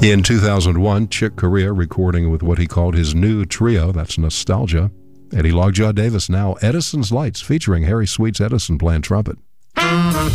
In 2001, Chick Corea recording with what he called his new trio, that's Nostalgia. Eddie Lockjaw Davis now, Edison's Lights, featuring Harry Sweet's Edison playing trumpet.